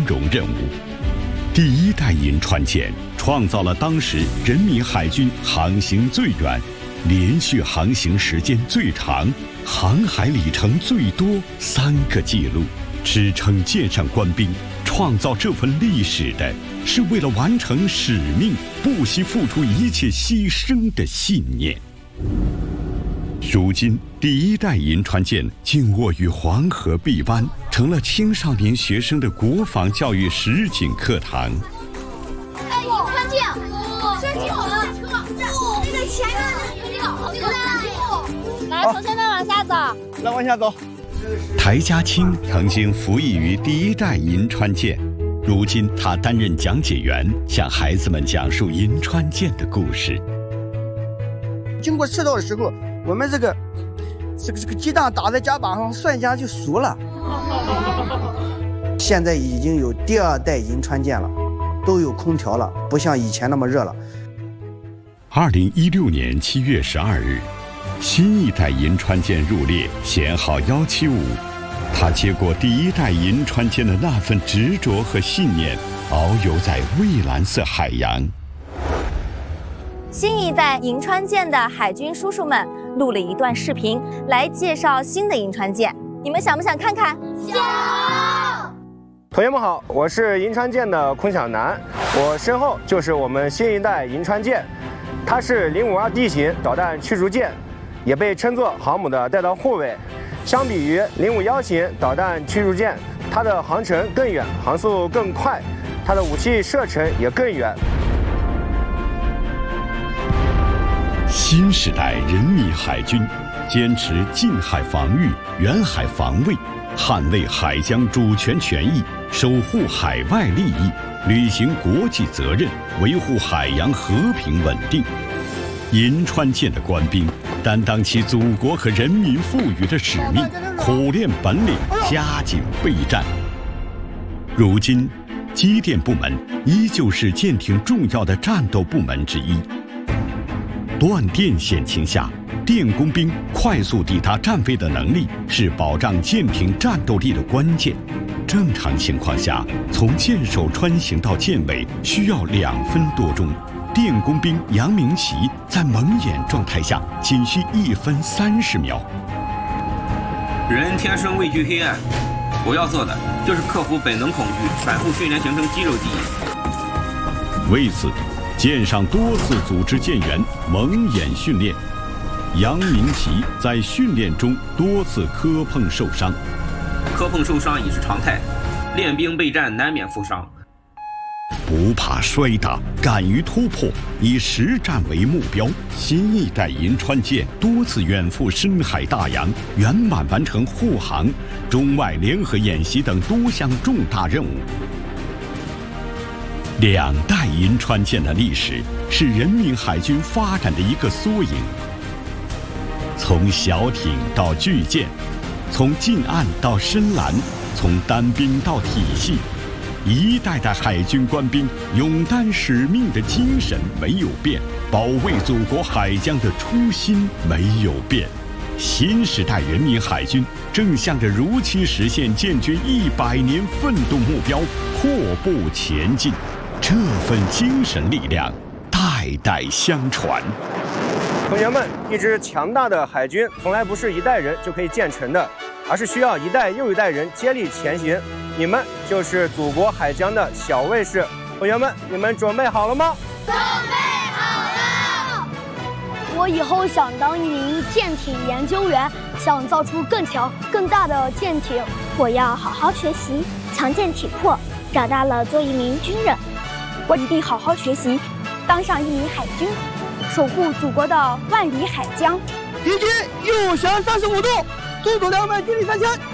荣任务。第一代银川舰创造了当时人民海军航行最远、连续航行时间最长、航海里程最多3个记录。支撑舰上官兵创造这份历史的，是为了完成使命不惜付出一切牺牲的信念。如今，第一代银川舰静卧于黄河碧湾，成了青少年学生的国防教育实景课堂。 哎，银川舰，先进我们车，那个前面来，从前面往下走， 来往下走。 台嘉青曾经服役于第一代银川舰，如今他担任讲解员，向孩子们讲述银川舰的故事。 经过赤道的时候，我们这个鸡蛋打在甲板上，瞬间就熟了。现在已经有第2代银川舰了，都有空调了，不像以前那么热了。 2016年7月12日，新一代银川舰入列，舷号175。他接过第一代银川舰的那份执着和信念，遨游在蔚蓝色海洋。 新一代银川舰的海军叔叔们录了一段视频，来介绍新的银川舰。你们想不想看看？ 想！ 同学们好，我是银川舰的孔晓楠，我身后就是我们新一代银川舰，它是052D 型导弹驱逐舰，也被称作航母的带刀护卫。相比于051型导弹驱逐舰，它的航程更远，航速更快，它的武器射程也更远。 新时代人民海军坚持近海防御、远海防卫，捍卫海疆主权权益，守护海外利益，履行国际责任，维护海洋和平稳定。银川舰的官兵担当起祖国和人民赋予的使命，苦练本领，加紧备战。如今，机电部门依旧是舰艇重要的战斗部门之一。断电险情下，电工兵快速抵达站位的能力是保障舰艇战斗力的关键。正常情况下，从舰首穿行到舰尾需要2分多钟。电工兵杨明奇在蒙眼状态下仅需1分30秒。 人天生畏惧黑暗，我要做的就是克服本能恐惧，反复训练形成肌肉记忆。 为此，舰上多次组织舰员蒙眼训练。杨明奇在训练中多次磕碰受伤， 磕碰受伤已是常态，练兵备战难免负伤。 不怕摔打，敢于突破，以实战为目标。新一代银川舰多次远赴深海大洋，圆满完成护航、中外联合演习等多项重大任务。2代银川舰的历史是人民海军发展的一个缩影。从小艇到巨舰，从近岸到深蓝，从单兵到体系。一代代海军官兵勇担使命的精神没有变，保卫祖国海疆的初心没有变。新时代人民海军正向着如期实现建军100年奋斗目标阔步前进，这份精神力量代代相传。 同学们，一支强大的海军从来不是一代人就可以建成的，而是需要一代又一代人接力前行。你们就是祖国海疆的小卫士，同学们，你们准备好了吗？ 准备好了。 我以后想当一名舰艇研究员，想造出更强、更大的舰艇。 我要好好学习，强健体魄，长大了做一名军人。 我一定好好学习，当上一名海军，守护祖国的万里海疆。 敌军右舷35度，速度200，距离3000。